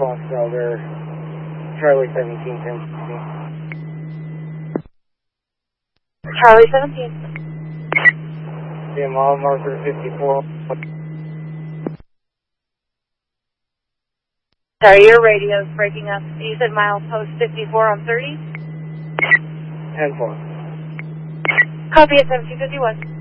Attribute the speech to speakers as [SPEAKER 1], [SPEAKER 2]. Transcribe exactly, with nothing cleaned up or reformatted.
[SPEAKER 1] Foxtrot, Charlie seventeen, ten sixteen.
[SPEAKER 2] Charlie seventeen.
[SPEAKER 1] Yeah, mile marker fifty-four.
[SPEAKER 2] Sorry, your radio's breaking up. You said mile post fifty-four on thirty?
[SPEAKER 1] ten four.
[SPEAKER 2] Copy at seventeen fifty-one.